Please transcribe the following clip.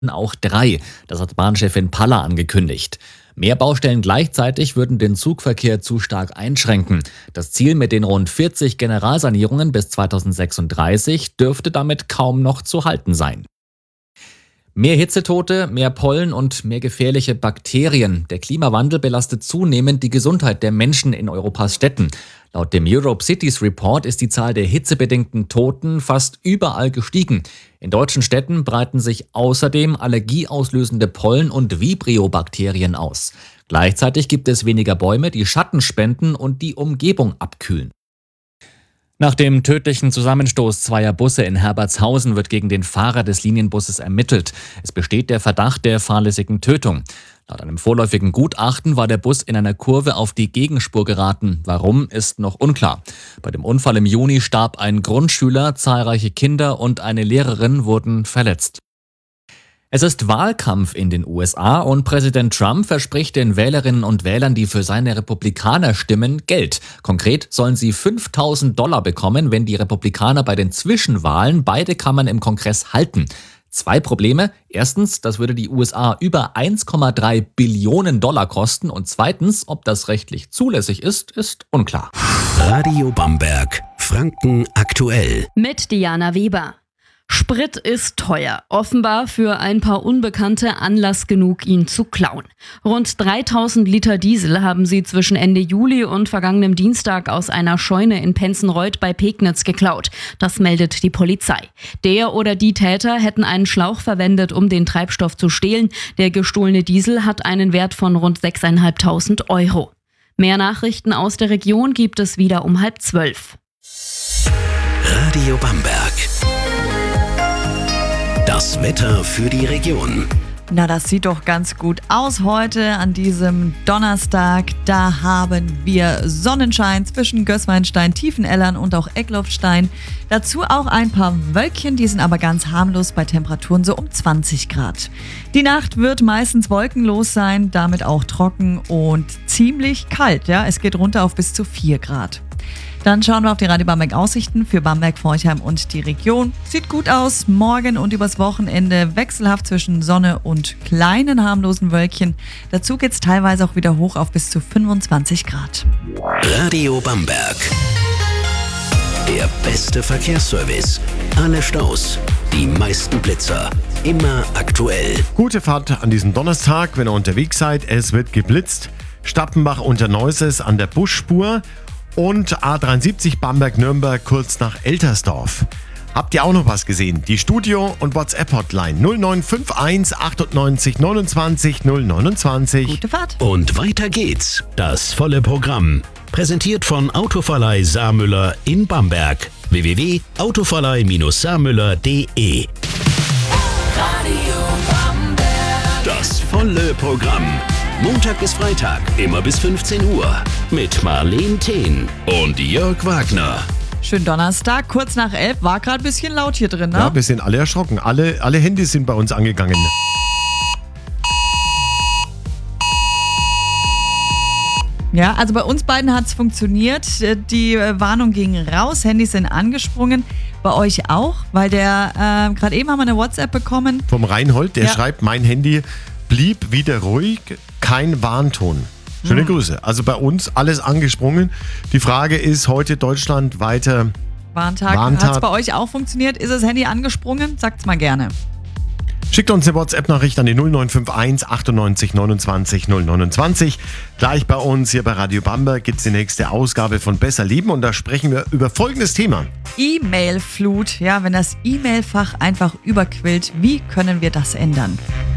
auch 3. Das hat Bahnchefin Palla angekündigt. Mehr Baustellen gleichzeitig würden den Zugverkehr zu stark einschränken. Das Ziel mit den rund 40 Generalsanierungen bis 2036 dürfte damit kaum noch zu halten sein. Mehr Hitzetote, mehr Pollen und mehr gefährliche Bakterien. Der Klimawandel belastet zunehmend die Gesundheit der Menschen in Europas Städten. Laut dem Europe Cities Report ist die Zahl der hitzebedingten Toten fast überall gestiegen. In deutschen Städten breiten sich außerdem allergieauslösende Pollen- und Vibrio-Bakterien aus. Gleichzeitig gibt es weniger Bäume, die Schatten spenden und die Umgebung abkühlen. Nach dem tödlichen Zusammenstoß zweier Busse in Herbertshausen wird gegen den Fahrer des Linienbusses ermittelt. Es besteht der Verdacht der fahrlässigen Tötung. Laut einem vorläufigen Gutachten war der Bus in einer Kurve auf die Gegenspur geraten. Warum, ist noch unklar. Bei dem Unfall im Juni starb ein Grundschüler, zahlreiche Kinder und eine Lehrerin wurden verletzt. Es ist Wahlkampf in den USA und Präsident Trump verspricht den Wählerinnen und Wählern, die für seine Republikaner stimmen, Geld. Konkret sollen sie $5.000 bekommen, wenn die Republikaner bei den Zwischenwahlen beide Kammern im Kongress halten. 2 Probleme. Erstens, das würde die USA über $1,3 Billionen kosten. Und zweitens, ob das rechtlich zulässig ist unklar. Radio Bamberg, Franken aktuell. Mit Diana Weber. Sprit ist teuer, offenbar für ein paar Unbekannte Anlass genug, ihn zu klauen. Rund 3.000 Liter Diesel haben sie zwischen Ende Juli und vergangenem Dienstag aus einer Scheune in Penzenreuth bei Pegnitz geklaut. Das meldet die Polizei. Der oder die Täter hätten einen Schlauch verwendet, um den Treibstoff zu stehlen. Der gestohlene Diesel hat einen Wert von rund 6.500 €. Mehr Nachrichten aus der Region gibt es wieder um 11:30. Radio Bamberg. Das Wetter für die Region. Na, das sieht doch ganz gut aus heute an diesem Donnerstag. Da haben wir Sonnenschein zwischen Gößweinstein, Tiefenellern und auch Eckloffstein. Dazu auch ein paar Wölkchen, die sind aber ganz harmlos bei Temperaturen so um 20 Grad. Die Nacht wird meistens wolkenlos sein, damit auch trocken und ziemlich kalt. Ja, es geht runter auf bis zu 4 Grad. Dann schauen wir auf die Radio Bamberg Aussichten für Bamberg, Forchheim und die Region. Sieht gut aus. Morgen und übers Wochenende wechselhaft zwischen Sonne und kleinen harmlosen Wölkchen. Dazu geht's teilweise auch wieder hoch auf bis zu 25 Grad. Radio Bamberg. Der beste Verkehrsservice. Alle Staus. Die meisten Blitzer. Immer aktuell. Gute Fahrt an diesem Donnerstag, wenn ihr unterwegs seid. Es wird geblitzt. Stappenbach unter Neuses an der Busspur. Und A73 Bamberg-Nürnberg kurz nach Eltersdorf. Habt ihr auch noch was gesehen? Die Studio- und WhatsApp-Hotline 0951 98 29 029. Gute Fahrt. Und weiter geht's. Das volle Programm. Präsentiert von Autoverleih Saarmüller in Bamberg. www.autoverleih-saarmüller.de. Das volle Programm. Montag bis Freitag, immer bis 15 Uhr. Mit Marleen Thehn und Jörg Wagner. Schönen Donnerstag, kurz nach 11. War gerade ein bisschen laut hier drin, ne? Ja, wir sind alle erschrocken. Alle Handys sind bei uns angegangen. Ja, also bei uns beiden hat es funktioniert. Die Warnung ging raus, Handys sind angesprungen. Bei euch auch, weil der, gerade eben haben wir eine WhatsApp bekommen. Vom Reinhold, der schreibt, mein Handy blieb wieder ruhig, kein Warnton. Schöne Grüße. Also bei uns alles angesprungen. Die Frage ist heute Deutschland weiter Warntag. Hat es bei euch auch funktioniert? Ist das Handy angesprungen? Sagt's mal gerne. Schickt uns eine WhatsApp-Nachricht an die 0951 98 29 029. Gleich bei uns hier bei Radio Bamberg gibt es die nächste Ausgabe von Besser Leben und da sprechen wir über folgendes Thema. E-Mail-Flut. Ja, wenn das E-Mail-Fach einfach überquillt, wie können wir das ändern?